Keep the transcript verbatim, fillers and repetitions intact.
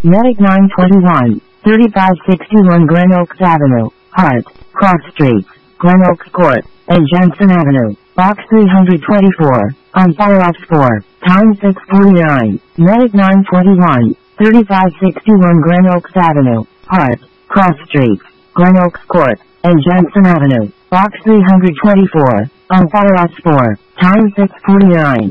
Medic nine twenty-one, thirty-five sixty-one Glen Oaks Avenue, Hart, Cross Streets, Glen Oaks Court, and Jensen Avenue, Box three twenty-four, on fire ops four, time six forty-nine. Medic nine twenty-one, thirty-five sixty-one Glen Oaks Avenue, Hart, Cross Streets, Glen Oaks Court, and Jensen Avenue, Box three twenty-four, on fire ops four, time six forty-nine.